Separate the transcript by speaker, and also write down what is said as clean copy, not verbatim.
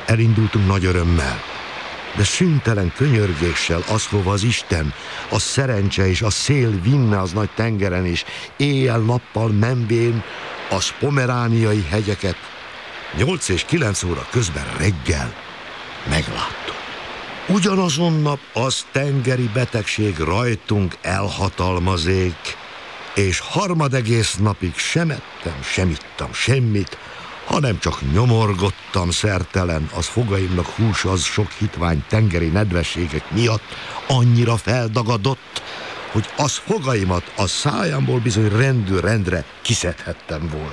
Speaker 1: Elindultunk nagy örömmel, de szüntelen könyörgéssel az, hova az Isten, a szerencse és a szél vinne az nagy tengeren, és éjjel-nappal menvén az pomerániai hegyeket 8 és 9 óra közben reggel megláttuk. Ugyanazon nap az tengeri betegség rajtunk elhatalmazék, és harmadegész napig sem ettem, sem ittam semmit, hanem csak nyomorgottam szertelen, az fogaimnak húsa az sok hitvány tengeri nedvességek miatt annyira feldagadott, hogy az fogaimat a szájamból bizony rendről rendre kiszedhettem volna.